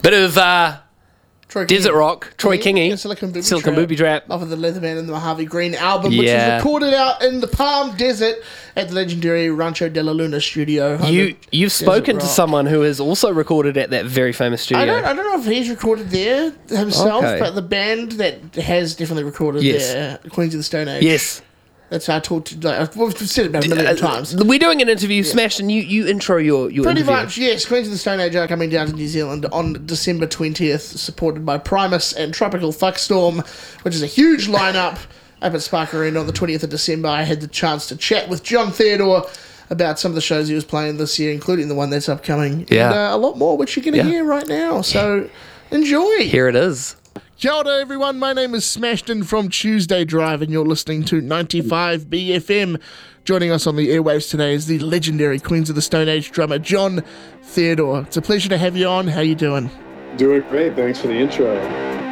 Bit of Troy Desert Kingi. Rock, Troy Kingi, Yeah, Silicon Silicon Booby Trap. Off of the Leatherman and the Mojave Green album, which Yeah. was recorded out in the Palm Desert at the legendary Rancho de la Luna studio. You've Desert spoken to Rock. someone who has also recorded at that very famous studio. I don't know if he's recorded there himself, Okay. but the band that has definitely recorded Yes. there, Queens of the Stone Age. Yes. That's how I talked to. We've said it about a million times. We're doing an interview, Smash, and you intro your Pretty interview. much, yes. Queens of the Stone Age are coming down to New Zealand on December 20th, supported by Primus and Tropical Fuckstorm, which is a huge lineup up at Spark Arena on the 20th of December. I had the chance to chat with John Theodore about some of the shows he was playing this year, including the one that's upcoming. Yeah. And a lot more, which you're going to hear right now. So enjoy. Here it is. Kia ora, everyone. My name is Smashton from Tuesday Drive, and you're listening to 95 BFM. Joining us on the airwaves today is the legendary Queens of the Stone Age drummer, John Theodore. It's a pleasure to have you on. How you doing? Doing great. Thanks for the intro.